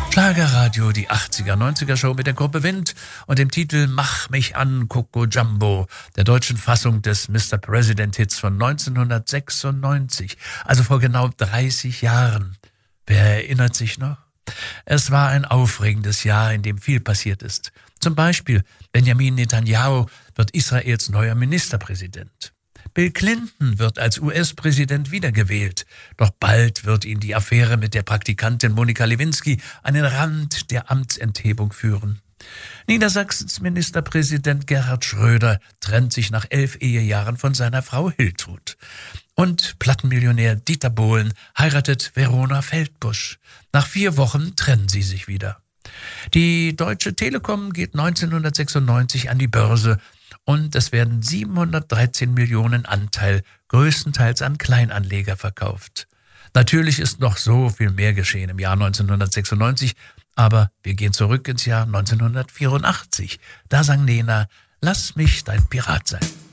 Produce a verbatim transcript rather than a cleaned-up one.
Schlagerradio, die achtziger, neunziger Show mit der Gruppe Wind und dem Titel Mach mich an, Coco Jumbo, der deutschen Fassung des Mister President Hits von neunzehnhundertsechsundneunzig, also vor genau dreißig Jahren. Wer erinnert sich noch? Es war ein aufregendes Jahr, in dem viel passiert ist. Zum Beispiel Benjamin Netanyahu wird Israels neuer Ministerpräsident. Bill Clinton wird als U S-Präsident wiedergewählt. Doch bald wird ihn die Affäre mit der Praktikantin Monika Lewinsky an den Rand der Amtsenthebung führen. Niedersachsens Ministerpräsident Gerhard Schröder trennt sich nach elf Ehejahren von seiner Frau Hiltrud. Und Plattenmillionär Dieter Bohlen heiratet Verona Feldbusch. Nach vier Wochen trennen sie sich wieder. Die Deutsche Telekom geht neunzehnhundertsechsundneunzig an die Börse und es werden siebenhundertdreizehn Millionen Anteil, größtenteils an Kleinanleger, verkauft. Natürlich ist noch so viel mehr geschehen im Jahr neunzehnhundertsechsundneunzig, aber wir gehen zurück ins Jahr neunzehnhundertvierundachtzig. Da sang Nena, lass mich dein Pirat sein.